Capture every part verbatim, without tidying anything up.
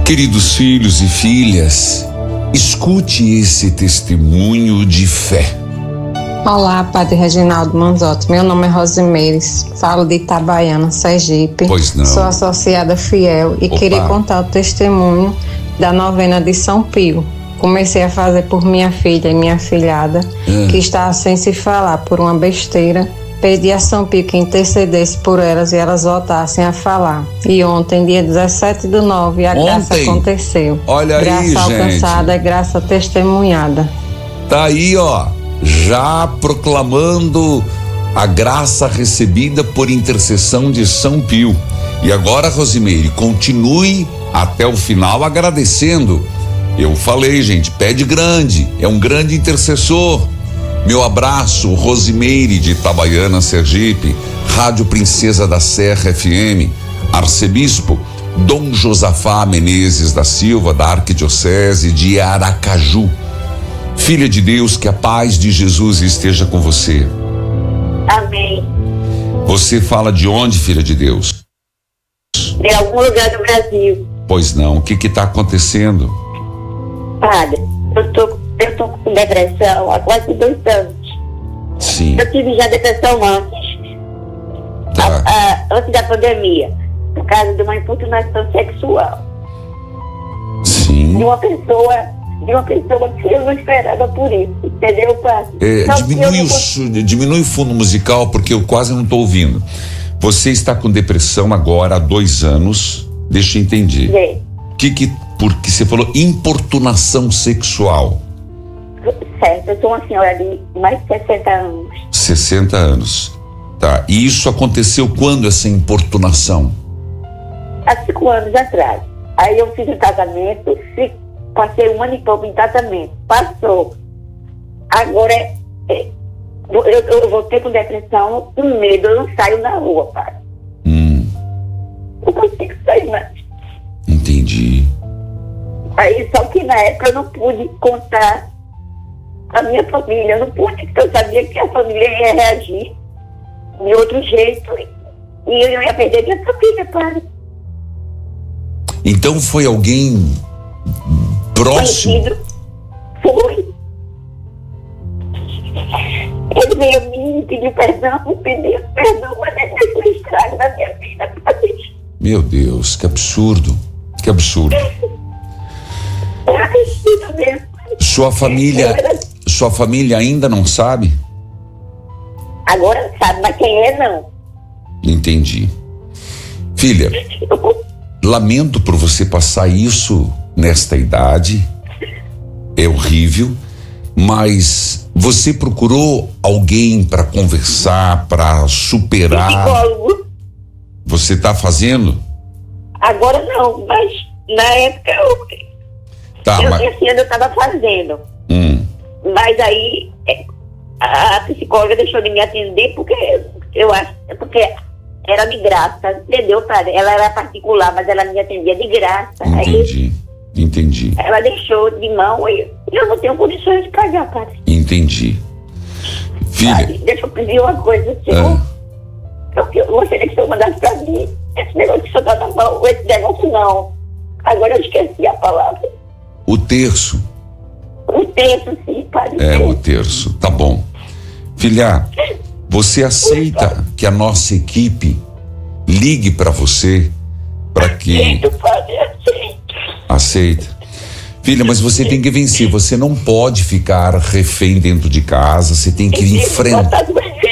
Queridos filhos e filhas, escute esse testemunho de fé. Olá, Padre Reginaldo Manzotti. Meu nome é Rosimeires, falo de Itabaiana, Sergipe. Pois não. Sou associada fiel e Opa. queria contar o testemunho da novena de São Pio. Comecei a fazer por minha filha e minha filhada, hum. que estava sem se falar por uma besteira. Pedi a São Pio que intercedesse por elas e elas voltassem a falar. E ontem, dia dezessete do nove, a ontem. graça aconteceu. Olha graça aí, alcançada, gente. graça testemunhada. Tá aí, ó, já proclamando a graça recebida por intercessão de São Pio. E agora, Rosimeire, continue até o final agradecendo. Eu falei, gente, pede grande, é um grande intercessor. Meu abraço, Rosimeire de Itabaiana, Sergipe, Rádio Princesa da Serra F M, Arcebispo Dom Josafá Menezes da Silva, da Arquidiocese de Aracaju. Filha de Deus, que a paz de Jesus esteja com você. Amém. Você fala de onde, filha de Deus? De algum lugar do Brasil. Pois não, o que que tá acontecendo? Padre, eu tô Eu tô com depressão há quase dois anos. Sim. Eu tive já depressão antes. Tá. A, a, antes da pandemia. Por causa de uma importunação sexual. Sim. De uma pessoa, de uma pessoa que eu não esperava por isso. Entendeu, Padre? É, diminui, não... o, diminui o fundo musical porque eu quase não tô ouvindo. Você está com depressão agora há dois anos. Deixa eu entender. Sim. Que que, porque você falou importunação sexual. Certo, eu sou uma senhora de mais de sessenta anos. sessenta anos. Tá. E isso aconteceu quando, essa importunação? Há cinco anos atrás. Aí eu fiz um tratamento, passei um ano e pouco em tratamento. Passou. Agora, é, é, eu, eu voltei com depressão, com medo, eu não saio na rua, pai. Hum. Não consigo sair mais. Entendi. Aí, só que na época eu não pude contar a minha família, eu não pude, porque eu sabia que a família ia reagir de outro jeito e eu ia perder minha família, pai. Então foi alguém próximo? Conhecido. Foi. Ele veio a mim, me pediu perdão, me pediu perdão, mas ele fez um estrago na minha vida, pai. Meu Deus, que absurdo, que absurdo. É absurdo mesmo. Sua família, sua família ainda não sabe? Agora sabe, mas quem é não. Entendi. Filha, lamento por você passar isso nesta idade, é horrível, mas você procurou alguém para conversar, para superar? Psicólogo. Você está fazendo? Agora não, mas na época eu, Tá, eu mas... assim, eu estava fazendo. Hum. Mas aí a, a psicóloga deixou de me atender porque eu acho, porque era de graça, entendeu, padre? Ela era particular, mas ela me atendia de graça. Entendi, aí, entendi. Ela deixou de mão e eu não tenho condições de pagar, padre. Entendi. Filha. Padre, deixa eu pedir uma coisa, senhor. Ah. Eu, eu gostaria que o senhor mandasse pra mim esse negócio que o senhor tá na mão, esse negócio não. Agora eu esqueci a palavra. O terço. O terço, sim, padre. É, o terço, tá bom. Filha, você aceita que a nossa equipe ligue para você para que... Aceito, padre, aceito. Aceita. Filha, mas você tem que vencer, você não pode ficar refém dentro de casa, você tem que enfrentar.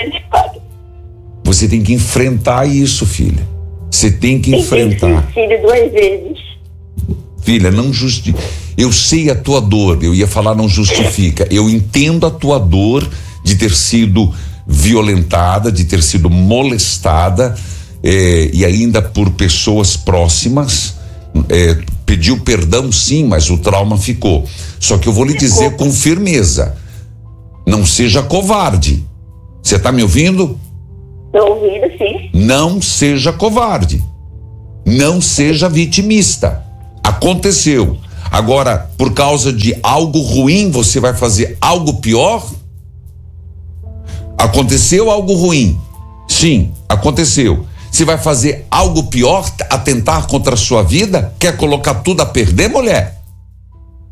Você tem que enfrentar isso, filha. Você tem que enfrentar. Filho duas vezes. Filha, não justifica. Eu sei a tua dor, eu ia falar não justifica. Eu entendo a tua dor de ter sido violentada, de ter sido molestada, eh, e ainda por pessoas próximas. Eh, pediu perdão, sim, mas o trauma ficou. Só que eu vou lhe dizer com firmeza: não seja covarde. Você tá me ouvindo? Estou ouvindo, sim. Não seja covarde. Não seja vitimista. Aconteceu. Agora, por causa de algo ruim, você vai fazer algo pior? Aconteceu algo ruim. Sim, aconteceu. Você vai fazer algo pior, atentar contra a sua vida? Quer colocar tudo a perder, mulher?